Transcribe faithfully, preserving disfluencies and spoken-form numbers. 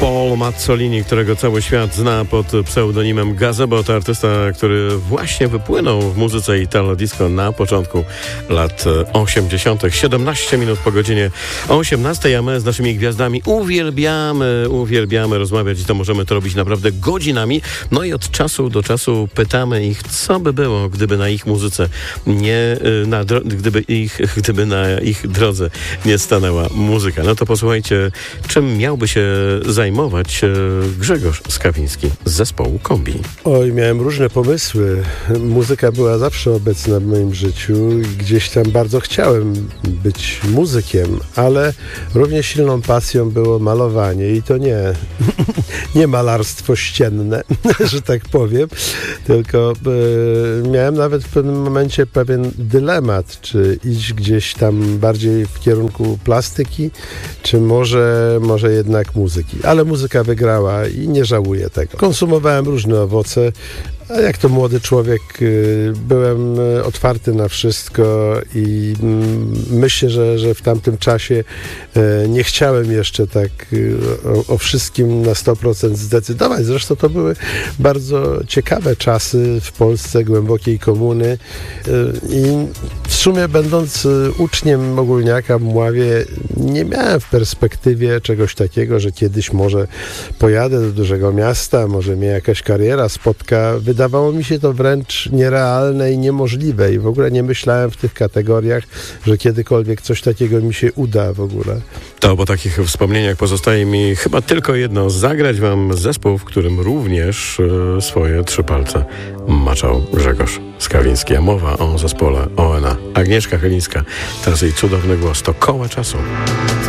Paul Mazzolini, którego cały świat zna pod pseudonimem Gazebo, to artysta, który właśnie wypłynął w muzyce Italo Disco na początku lat osiemdziesiątych. siedemnaście minut po godzinie osiemnastej, a my z naszymi gwiazdami uwielbiamy, uwielbiamy rozmawiać i to możemy to robić naprawdę godzinami. No i od czasu do czasu pytamy ich, co by było, gdyby na ich muzyce nie, na, gdyby, ich, gdyby na ich drodze nie stanęła muzyka. No to posłuchajcie, czym miałby się zajmować Grzegorz Skawiński z zespołu Kombi. Oj, miałem różne pomysły. Muzyka była zawsze obecna w moim życiu i gdzieś tam bardzo chciałem być muzykiem, ale równie silną pasją było malowanie i to nie, nie malarstwo ścienne, że tak powiem, tylko e, miałem nawet w pewnym momencie pewien dylemat, czy iść gdzieś tam bardziej w kierunku plastyki, czy może, może jednak muzyki. Ale muzyka wygrała i nie żałuję tego. Konsumowałem różne owoce, a jak to młody człowiek byłem otwarty na wszystko i myślę, że, że w tamtym czasie nie chciałem jeszcze tak o, o wszystkim na sto procent zdecydować. Zresztą to były bardzo ciekawe czasy w Polsce, głębokiej komuny i w sumie będąc uczniem Ogólniaka w Mławie nie miałem w perspektywie czegoś takiego, że kiedyś może pojadę do dużego miasta, może mnie jakaś kariera spotka. Wydawało mi się to wręcz nierealne i niemożliwe i w ogóle nie myślałem w tych kategoriach, że kiedykolwiek coś takiego mi się uda w ogóle. To po takich wspomnieniach pozostaje mi chyba tylko jedno, zagrać wam zespół, w którym również e, swoje trzy palce maczał Grzegorz Skawiński. A mowa o zespole O N A. Agnieszka Chylińska, teraz jej cudowny głos, to Koła Czasu.